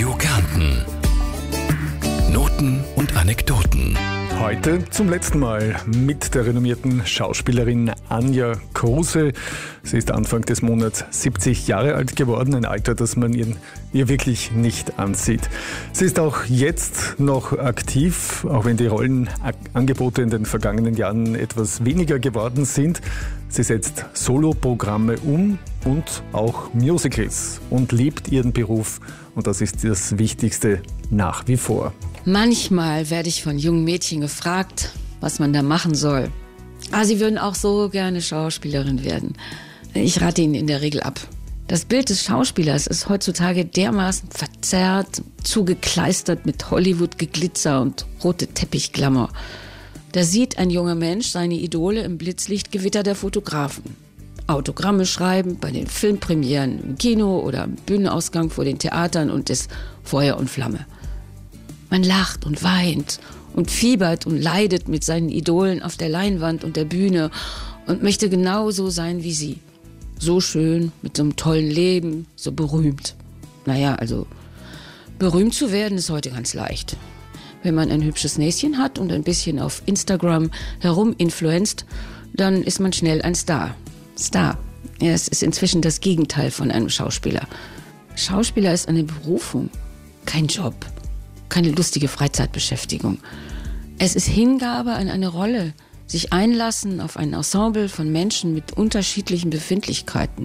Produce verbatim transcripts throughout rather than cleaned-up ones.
Radio Kärnten. Noten und Anekdoten. Heute zum letzten Mal mit der renommierten Schauspielerin Anja Kruse. Sie ist Anfang des Monats siebzig Jahre alt geworden, ein Alter, das man ihr, ihr wirklich nicht ansieht. Sie ist auch jetzt noch aktiv, auch wenn die Rollenangebote in den vergangenen Jahren etwas weniger geworden sind. Sie setzt Soloprogramme um und auch Musicals und liebt ihren Beruf. Und das ist das Wichtigste nach wie vor. Manchmal werde ich von jungen Mädchen gefragt, was man da machen soll. Ah, sie würden auch so gerne Schauspielerin werden. Ich rate ihnen in der Regel ab. Das Bild des Schauspielers ist heutzutage dermaßen verzerrt, zugekleistert mit Hollywood-Geglitzer und rote Teppichglamour. Da sieht ein junger Mensch seine Idole im Blitzlichtgewitter der Fotografen. Autogramme schreiben bei den Filmpremieren im Kino oder am Bühnenausgang vor den Theatern und ist Feuer und Flamme. Man lacht und weint und fiebert und leidet mit seinen Idolen auf der Leinwand und der Bühne und möchte genauso sein wie sie. So schön, mit so einem tollen Leben, so berühmt. Naja, also berühmt zu werden ist heute ganz leicht. Wenn man ein hübsches Näschen hat und ein bisschen auf Instagram heruminfluenzt, dann ist man schnell ein Star. Star. Ja, es ist inzwischen das Gegenteil von einem Schauspieler. Schauspieler ist eine Berufung, kein Job. Keine lustige Freizeitbeschäftigung. Es ist Hingabe an eine Rolle, sich einlassen auf ein Ensemble von Menschen mit unterschiedlichen Befindlichkeiten.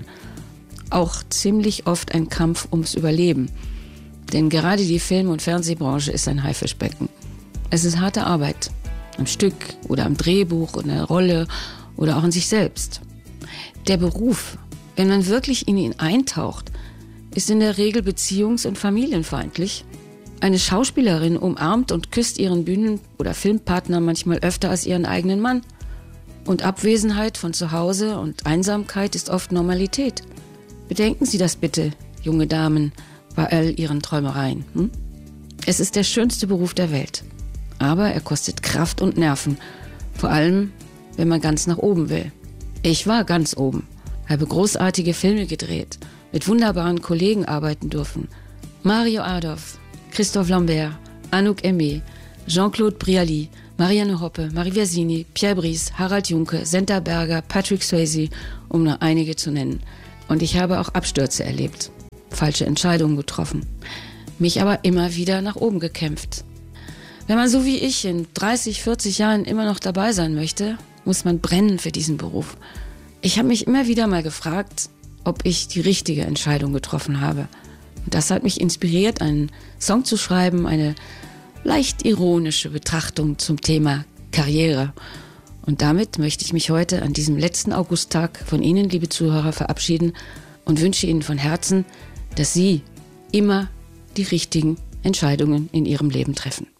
Auch ziemlich oft ein Kampf ums Überleben. Denn gerade die Film- und Fernsehbranche ist ein Haifischbecken. Es ist harte Arbeit. Am Stück oder am Drehbuch oder einer Rolle oder auch an sich selbst. Der Beruf, wenn man wirklich in ihn eintaucht, ist in der Regel beziehungs- und familienfeindlich. Eine Schauspielerin umarmt und küsst ihren Bühnen- oder Filmpartner manchmal öfter als ihren eigenen Mann. Und Abwesenheit von zu Hause und Einsamkeit ist oft Normalität. Bedenken Sie das bitte, junge Damen, bei all Ihren Träumereien. Hm? Es ist der schönste Beruf der Welt. Aber er kostet Kraft und Nerven. Vor allem, wenn man ganz nach oben will. Ich war ganz oben, habe großartige Filme gedreht, mit wunderbaren Kollegen arbeiten dürfen. Mario Adorf, Christophe Lambert, Anouk Aimée, Jean-Claude Brialy, Marianne Hoppe, Marie Versini, Pierre Brice, Harald Junke, Senta Berger, Patrick Swayze, um nur einige zu nennen. Und ich habe auch Abstürze erlebt, falsche Entscheidungen getroffen, mich aber immer wieder nach oben gekämpft. Wenn man so wie ich in dreißig, vierzig Jahren immer noch dabei sein möchte, muss man brennen für diesen Beruf. Ich habe mich immer wieder mal gefragt, ob ich die richtige Entscheidung getroffen habe. Und das hat mich inspiriert, einen Song zu schreiben, eine leicht ironische Betrachtung zum Thema Karriere. Und damit möchte ich mich heute an diesem letzten Augusttag von Ihnen, liebe Zuhörer, verabschieden und wünsche Ihnen von Herzen, dass Sie immer die richtigen Entscheidungen in Ihrem Leben treffen.